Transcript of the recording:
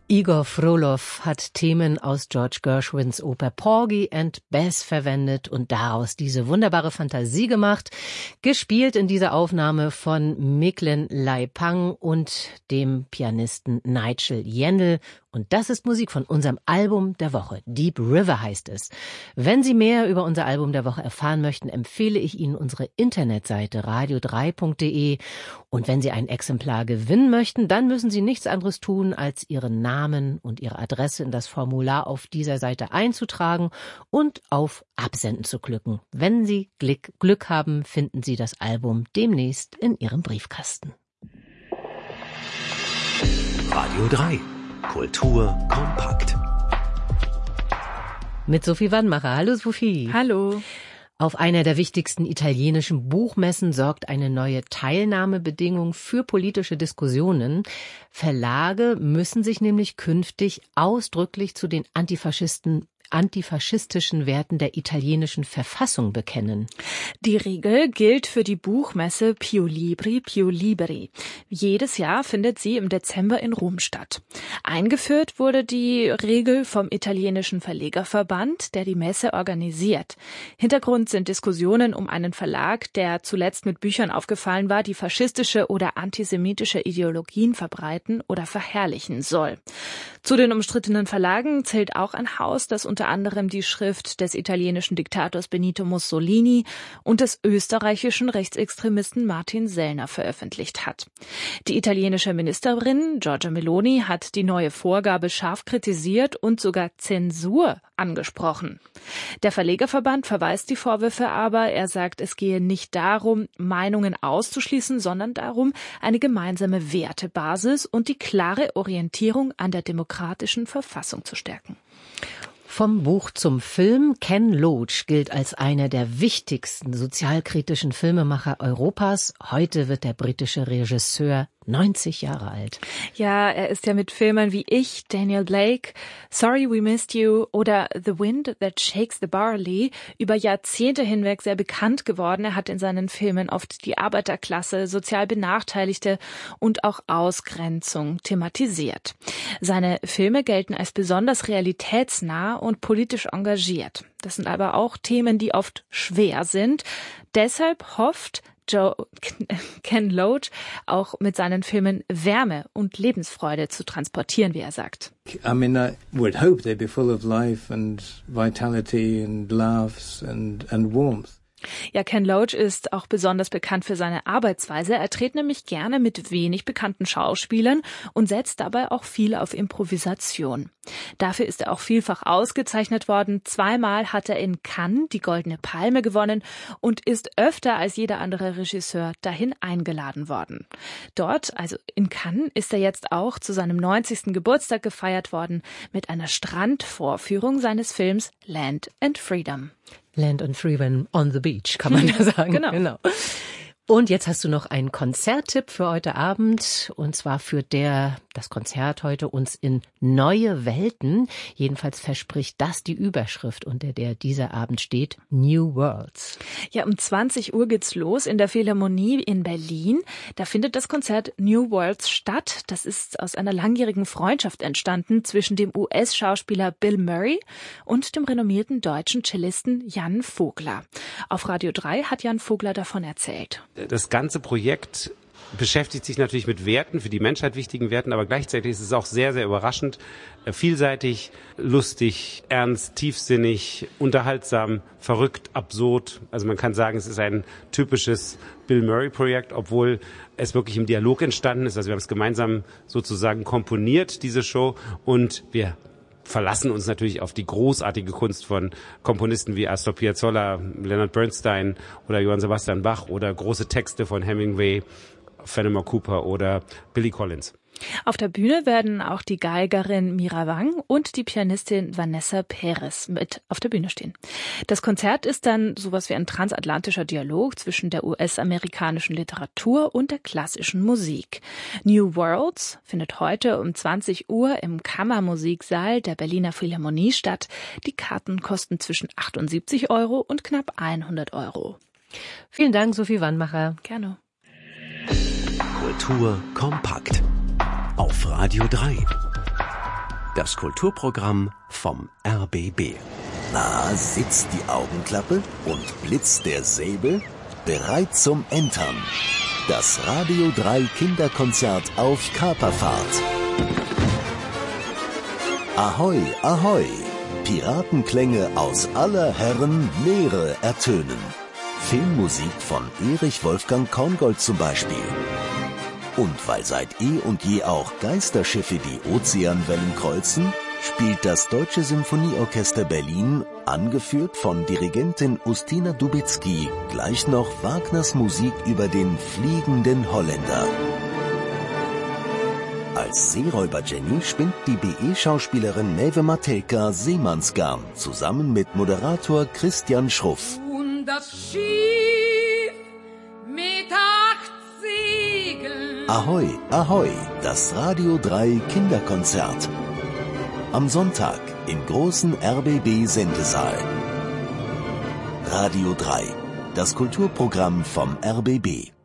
Igor Frolow hat Themen aus George Gershwins Oper Porgy and Bess verwendet und daraus diese wunderbare Fantasie gemacht, gespielt in dieser Aufnahme von Miglen Leipang und dem Pianisten Nigel Jendl. Und das ist Musik von unserem Album der Woche. Deep River heißt es. Wenn Sie mehr über unser Album der Woche erfahren möchten, empfehle ich Ihnen unsere Internetseite radio3.de. Und wenn Sie ein Exemplar gewinnen möchten, dann müssen Sie nichts anderes tun, als Ihren Namen und Ihre Adresse in das Formular auf dieser Seite einzutragen und auf Absenden zu klicken. Wenn Sie Glück haben, finden Sie das Album demnächst in Ihrem Briefkasten. Radio 3 Kultur kompakt. Mit Sophie Wannmacher. Hallo Sophie. Hallo. Auf einer der wichtigsten italienischen Buchmessen sorgt eine neue Teilnahmebedingung für politische Diskussionen. Verlage müssen sich nämlich künftig ausdrücklich zu den antifaschistischen Werten der italienischen Verfassung bekennen. Die Regel gilt für die Buchmesse Più Libri, Più Liberi. Jedes Jahr findet sie im Dezember in Rom statt. Eingeführt wurde die Regel vom italienischen Verlegerverband, der die Messe organisiert. Hintergrund sind Diskussionen um einen Verlag, der zuletzt mit Büchern aufgefallen war, die faschistische oder antisemitische Ideologien verbreiten oder verherrlichen soll. Zu den umstrittenen Verlagen zählt auch ein Haus, das unter anderem die Schrift des italienischen Diktators Benito Mussolini und des österreichischen Rechtsextremisten Martin Sellner veröffentlicht hat. Die italienische Ministerin Giorgia Meloni hat die neue Vorgabe scharf kritisiert und sogar Zensur angesprochen. Der Verlegerverband verweist die Vorwürfe aber. Er sagt, es gehe nicht darum, Meinungen auszuschließen, sondern darum, eine gemeinsame Wertebasis und die klare Orientierung an der demokratischen Verfassung zu stärken. Vom Buch zum Film. Ken Loach gilt als einer der wichtigsten sozialkritischen Filmemacher Europas. Heute wird der britische Regisseur 90 Jahre alt. Ja, er ist ja mit Filmen wie Ich, Daniel Blake, Sorry We Missed You oder The Wind That Shakes the Barley über Jahrzehnte hinweg sehr bekannt geworden. Er hat in seinen Filmen oft die Arbeiterklasse, sozial Benachteiligte und auch Ausgrenzung thematisiert. Seine Filme gelten als besonders realitätsnah und politisch engagiert. Das sind aber auch Themen, die oft schwer sind. Deshalb hofft Ken Loach auch mit seinen Filmen Wärme und Lebensfreude zu transportieren, wie er sagt. I mean, I would hope they'd be full of life and vitality and laughs and warmth. Ja, Ken Loach ist auch besonders bekannt für seine Arbeitsweise. Er dreht nämlich gerne mit wenig bekannten Schauspielern und setzt dabei auch viel auf Improvisation. Dafür ist er auch vielfach ausgezeichnet worden. 2-mal hat er in Cannes die Goldene Palme gewonnen und ist öfter als jeder andere Regisseur dahin eingeladen worden. Dort, also in Cannes, ist er jetzt auch zu seinem 90. Geburtstag gefeiert worden mit einer Strandvorführung seines Films Land and Freedom. Land and Freedom on the Beach, kann man ja sagen. Genau. Und jetzt hast du noch einen Konzerttipp für heute Abend. Und zwar führt das Konzert heute uns in neue Welten. Jedenfalls verspricht das die Überschrift, unter der dieser Abend steht: New Worlds. Ja, um 20 Uhr geht's los in der Philharmonie in Berlin. Da findet das Konzert New Worlds statt. Das ist aus einer langjährigen Freundschaft entstanden zwischen dem US-Schauspieler Bill Murray und dem renommierten deutschen Cellisten Jan Vogler. Auf Radio 3 hat Jan Vogler davon erzählt. Das ganze Projekt beschäftigt sich natürlich mit Werten, für die Menschheit wichtigen Werten, aber gleichzeitig ist es auch sehr, sehr überraschend, vielseitig, lustig, ernst, tiefsinnig, unterhaltsam, verrückt, absurd. Also man kann sagen, es ist ein typisches Bill Murray-Projekt, obwohl es wirklich im Dialog entstanden ist. Also wir haben es gemeinsam sozusagen komponiert, diese Show, und wir verlassen uns natürlich auf die großartige Kunst von Komponisten wie Astor Piazzolla, Leonard Bernstein oder Johann Sebastian Bach oder große Texte von Hemingway, Fenimore Cooper oder Billy Collins. Auf der Bühne werden auch die Geigerin Mira Wang und die Pianistin Vanessa Perez mit auf der Bühne stehen. Das Konzert ist dann sowas wie ein transatlantischer Dialog zwischen der US-amerikanischen Literatur und der klassischen Musik. New Worlds findet heute um 20 Uhr im Kammermusiksaal der Berliner Philharmonie statt. Die Karten kosten zwischen 78 € und knapp 100 €. Vielen Dank, Sophie Wannmacher. Gerne. Kultur kompakt. Auf Radio 3. Das Kulturprogramm vom RBB. Na, sitzt die Augenklappe und blitzt der Säbel? Bereit zum Entern. Das Radio 3 Kinderkonzert auf Kaperfahrt. Ahoi, ahoi! Piratenklänge aus aller Herren Meere ertönen. Filmmusik von Erich Wolfgang Korngold zum Beispiel. Und weil seit eh und je auch Geisterschiffe die Ozeanwellen kreuzen, spielt das Deutsche Symphonieorchester Berlin, angeführt von Dirigentin Ustina Dubicki, gleich noch Wagners Musik über den fliegenden Holländer. Als Seeräuber Jenny spinnt die BE-Schauspielerin Maeve Matelka Seemannsgarn zusammen mit Moderator Christian Schruff. Und das Schiff mit 8 Segeln. Ahoi, ahoi, das Radio 3 Kinderkonzert. Am Sonntag im großen RBB-Sendesaal. Radio 3, das Kulturprogramm vom RBB.